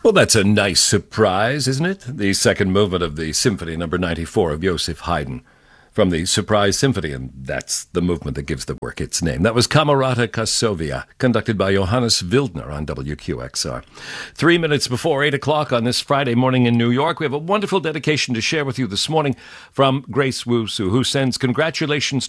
Well, that's a nice surprise, isn't it? The second movement of the Symphony Number 94 of Joseph Haydn from the Surprise Symphony, and that's the movement that gives the work its name. That was Camerata Kassovia, conducted by Johannes Wildner on WQXR. 3 minutes before 8 o'clock on this Friday morning in New York, we have a wonderful dedication to share with you this morning from Grace Wusu, who sends congratulations